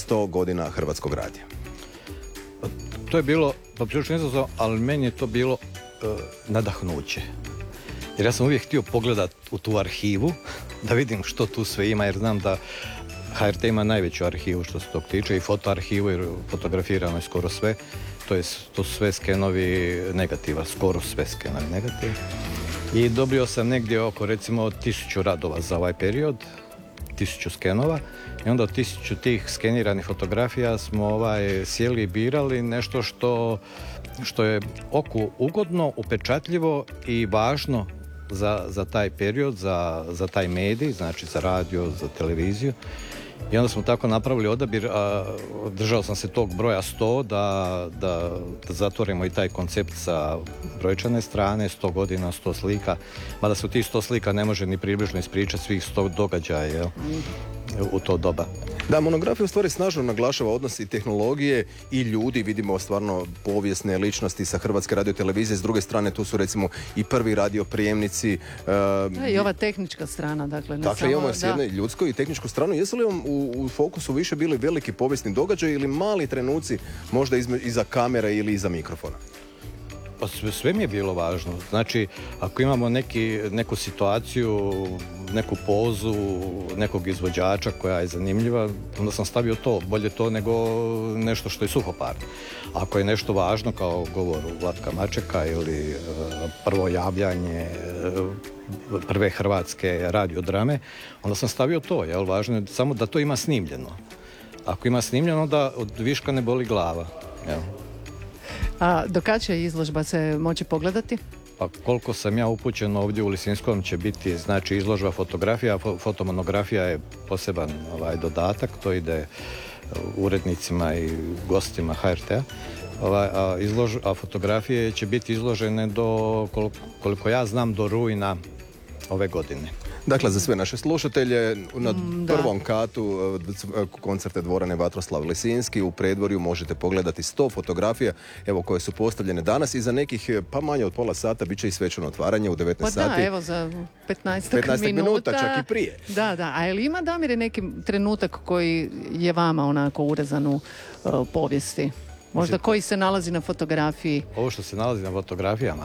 100 godina Hrvatskog radija? To je bilo poprilično izazov, ali meni je to bilo nadahnuće. Jer ja sam uvijek htio pogledati u tu arhivu, da vidim što tu sve ima, jer znam da HRT ima najveću arhivu što se tog tiče, i fotoarhivu, jer fotografirano je skoro sve. To su sve skenovi negativa, skoro sve skenovi negativa. I dobio sam negdje oko recimo 1000 radova za ovaj period, 1000 skenova, i onda od 1000 tih skeniranih fotografija smo sjeli i birali nešto što je oku ugodno, upečatljivo i važno za taj period, za taj medij, znači za radio, za televiziju. I onda smo tako napravili odabir, držao sam se tog broja 100 da zatvorimo i taj koncept sa brojčane strane, 100 godina, 100 slika, mada se u tih 100 slika ne može ni približno ispričati svih 100 događaja u to doba. Da, monografija u stvari snažno naglašava odnos i tehnologije i ljudi, vidimo stvarno povijesne ličnosti sa Hrvatske radiotelevizije, s druge strane tu su recimo i prvi radioprijemnici. Da, i ova tehnička strana, dakle. Dakle, imamo s jedne ljudsko i tehničku stranu. Jesu li vam u fokusu više bili veliki povijesni događaj ili mali trenuci možda iza kamere ili iza mikrofona? Pa sve mi je bilo važno. Znači, ako imamo neku situaciju, neku pozu, nekog izvođača koja je zanimljiva, onda sam stavio to, bolje to nego nešto što je suhoparno. Ako je nešto važno, kao govor Vlatka Mačeka ili prvo javljanje prve hrvatske radiodrame, onda sam stavio to, jel? Važno je samo da to ima snimljeno. Ako ima snimljeno, onda od viška ne boli glava, jel? A do kad će izložba se moći pogledati? Pa koliko sam ja upućen, ovdje u Lisinskom će biti znači izložba fotografija, fotomonografija je poseban dodatak, to ide urednicima i gostima HRT-a, a fotografije će biti izložene do, koliko ja znam, do rujna ove godine. Dakle, za sve naše slušatelje, na prvom katu koncerte dvorane Vatroslav Lisinski u predvorju možete pogledati 100 fotografija, evo, koje su postavljene danas, i za nekih pa manje od pola sata bit će i svečano otvaranje u 19 sati. Pa da, evo, za 15 minuta. Čak i prije. Da. A je li ima, Damire, neki trenutak koji je vama onako urezan u povijesti? Možda koji se nalazi na fotografiji? Ovo što se nalazi na fotografijama?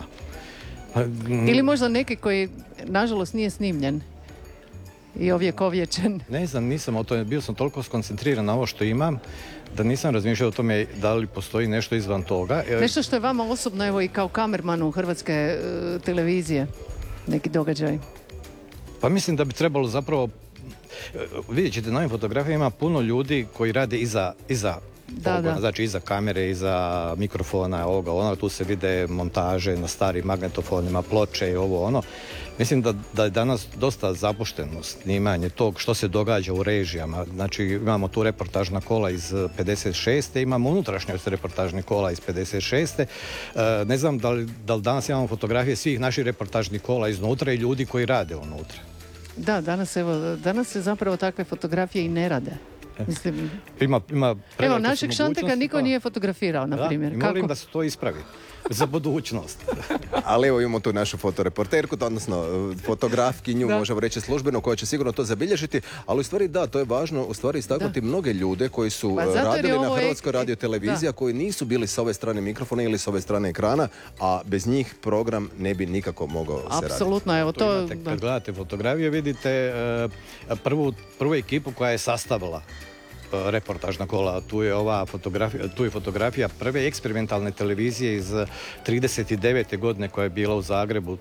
Ili možda neki koji, nažalost, nije snimljen i ovjekovječen. Ne znam, nisam o tome, bio sam toliko skoncentriran na ovo što imam, da nisam razmišljao o tome da li postoji nešto izvan toga. Nešto što je vama osobno, evo, i kao kamermanu Hrvatske televizije, neki događaj? Pa mislim da bi trebalo zapravo, vidjet ćete, na ovim fotografijama ima puno ljudi koji rade iza pogona, znači iza kamere, iza mikrofona, ovoga, tu se vide montaže na starim magnetofonima, ploče i ovo, ono. Mislim da je danas dosta zapušteno snimanje tog što se događa u režijama. Znači, imamo tu reportažna kola iz 56. Imamo unutrašnjost reportažnih kola iz 56. Ne znam da li danas imamo fotografije svih naših reportažnih kola iznutra i ljudi koji rade unutra. Da, danas se zapravo takve fotografije i ne rade. Mislim, evo, našeg Šanteka niko nije fotografirao, na primjer. I molim da se to ispravi za budućnost. Ali evo, imamo tu našu fotoreporterku, odnosno fotografkinju, možemo reći službeno, koja će sigurno to zabilježiti, ali u stvari da, to je važno u stvari istaknuti mnoge ljude koji su radili na Hrvatskoj radioteleviziji, koji nisu bili s ove strane mikrofona ili s ove strane ekrana, a bez njih program ne bi nikako mogao se raditi. Apsolutno, evo to... Imate, kad gledate fotografije, vidite prvu ekipu koja je sastavila reportažna kola. Tu je fotografija prve eksperimentalne televizije iz 39. godine koja je bila u Zagrebu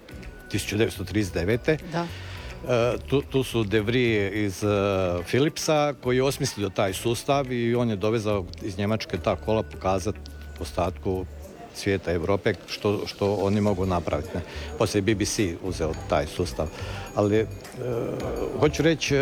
1939. Da. Tu su De Vries iz Philipsa koji je osmislio taj sustav i on je dovezao iz Njemačke ta kola pokazati ostatku svijeta, Europe, što oni mogu napraviti. Ne? Poslije BBC uzeo taj sustav. Ali hoću reći,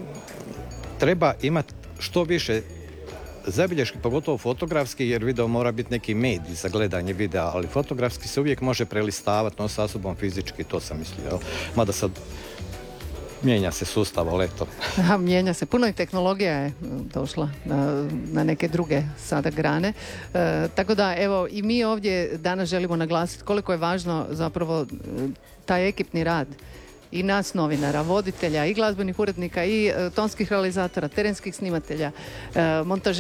treba imati što više zabilješki, pogotovo fotografski, jer video mora biti neki medij za gledanje videa, ali fotografski se uvijek može prelistavati, no sa sobom fizički, to sam mislio. Mada sad mijenja se sustav, ali eto. Mijenja se. Puno i tehnologija je došla na neke druge sada grane. Tako da, evo, i mi ovdje danas želimo naglasiti koliko je važno zapravo taj ekipni rad i nas novinara, voditelja i glazbenih urednika i tonskih realizatora, terenskih snimatelja, montažera,